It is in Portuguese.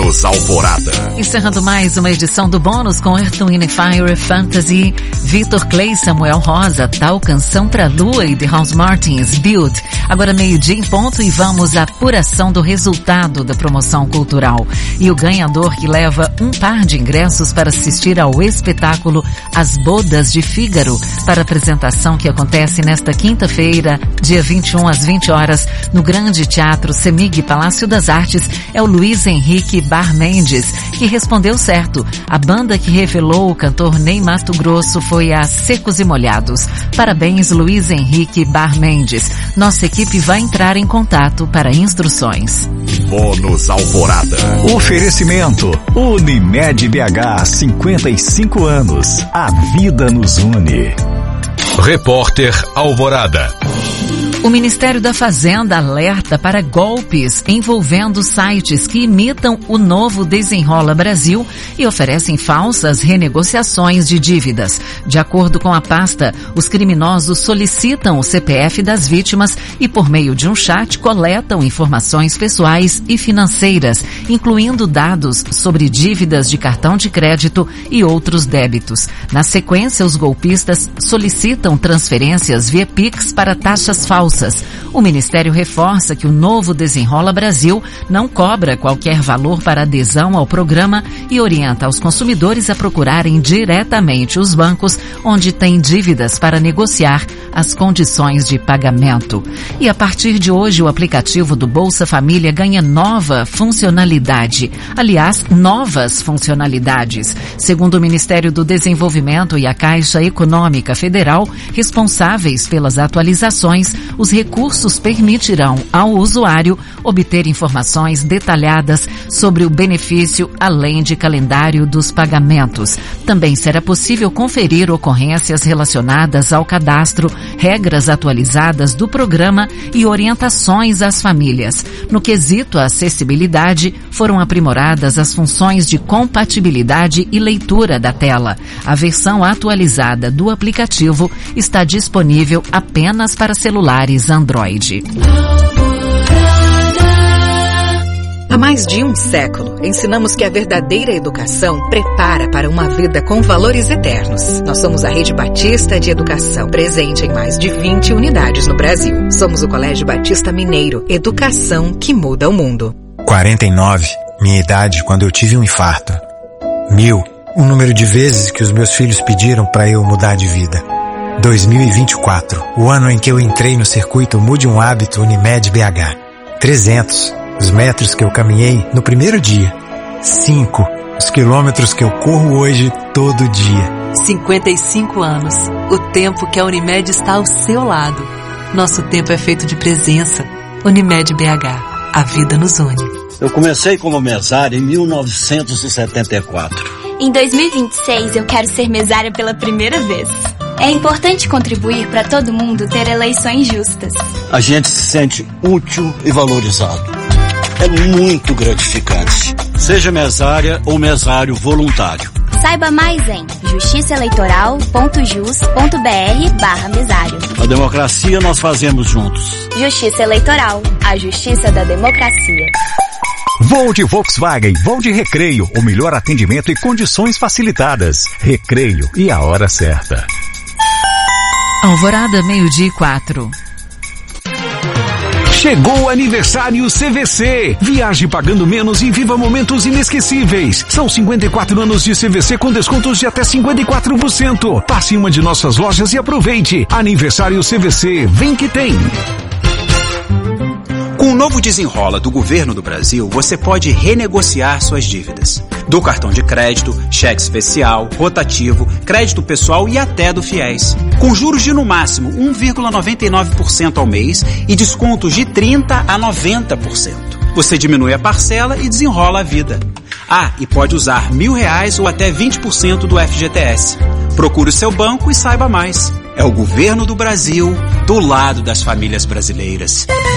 Bônus Alvorada. Encerrando mais uma edição do Bônus com Earth, Wind & Fire, Fantasy, Vitor Clay, Samuel Rosa, Tal Canção pra Lua e The House Martins, Build. Agora 12:00 em ponto e vamos à apuração do resultado da promoção cultural. E o ganhador que leva um par de ingressos para assistir ao espetáculo As Bodas de Fígaro, para a apresentação que acontece nesta quinta-feira, dia 21 às 20 horas, no Grande Teatro Semig Palácio das Artes, é o Luiz Henrique Bar Mendes, que respondeu certo. A banda que revelou o cantor Ney Matogrosso foi a Secos e Molhados. Parabéns, Luiz Henrique Bar Mendes. Nossa equipe vai entrar em contato para instruções. Bônus Alvorada. Oferecimento Unimed BH, 55 anos. A vida nos une. Repórter Alvorada. O Ministério da Fazenda alerta para golpes envolvendo sites que imitam o novo Desenrola Brasil e oferecem falsas renegociações de dívidas. De acordo com a pasta, os criminosos solicitam o CPF das vítimas e, por meio de um chat, coletam informações pessoais e financeiras, incluindo dados sobre dívidas de cartão de crédito e outros débitos. Na sequência, os golpistas solicitam transferências via Pix para taxas falsas. O Ministério reforça que o novo Desenrola Brasil não cobra qualquer valor para adesão ao programa e orienta os consumidores a procurarem diretamente os bancos onde têm dívidas para negociar as condições de pagamento. E a partir de hoje, o aplicativo do Bolsa Família ganha nova funcionalidade. Aliás, novas funcionalidades. Segundo o Ministério do Desenvolvimento e a Caixa Econômica Federal, responsáveis pelas atualizações, os recursos permitirão ao usuário obter informações detalhadas sobre o benefício, além de calendário dos pagamentos. Também será possível conferir ocorrências relacionadas ao cadastro, regras atualizadas do programa e orientações às famílias. No quesito acessibilidade, foram aprimoradas as funções de compatibilidade e leitura da tela. A versão atualizada do aplicativo está disponível apenas para celulares Android. Há mais de um século, ensinamos que a verdadeira educação prepara para uma vida com valores eternos. Nós somos a Rede Batista de Educação, presente em mais de 20 unidades no Brasil. Somos o Colégio Batista Mineiro, educação que muda o mundo. 49, minha idade quando eu tive um infarto. 1000, o número de vezes que os meus filhos pediram para eu mudar de vida. 2024, o ano em que eu entrei no circuito Mude um Hábito Unimed BH. 300, os metros que eu caminhei no primeiro dia. 5, os quilômetros que eu corro hoje todo dia. 55 anos, o tempo que a Unimed está ao seu lado. Nosso tempo é feito de presença. Unimed BH, a vida nos une. Eu comecei como mesária em 1974. Em 2026 eu quero ser mesária pela primeira vez. É importante contribuir para todo mundo ter eleições justas. A gente se sente útil e valorizado. É muito gratificante. Seja mesária ou mesário voluntário. Saiba mais em justiçaeleitoral.jus.br/mesário. A democracia nós fazemos juntos. Justiça Eleitoral, a justiça da democracia. Voo de Volkswagen, voo de Recreio, o melhor atendimento e condições facilitadas. Recreio e a hora certa. Alvorada, 12:04. Chegou o aniversário CVC. Viaje pagando menos e viva momentos inesquecíveis. São 54 anos de CVC com descontos de até 54%. Passe em uma de nossas lojas e aproveite. Aniversário CVC, vem que tem. Com o novo Desenrola do Governo do Brasil, você pode renegociar suas dívidas. Do cartão de crédito, cheque especial, rotativo, crédito pessoal e até do FIES. Com juros de no máximo 1,99% ao mês e descontos de 30% a 90%. Você diminui a parcela e desenrola a vida. Ah, e pode usar R$1.000 ou até 20% do FGTS. Procure o seu banco e saiba mais. É o Governo do Brasil, do lado das famílias brasileiras.